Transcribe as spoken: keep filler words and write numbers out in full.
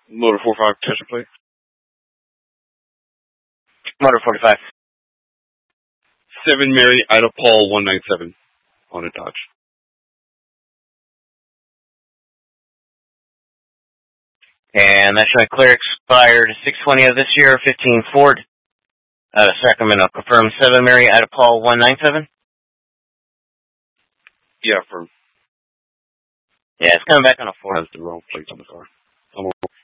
Motor four five, attention plate. Motor forty-five. seven Mary Ida Paul one nine seven on a Dodge. And National Clear expired six twenty of this year, fifteen Ford. Uh, Sacramento. Confirm seven Mary Ida Paul one nine seven? Yeah, firm. Yeah, it's coming back on a four. Has the wrong plates on the car.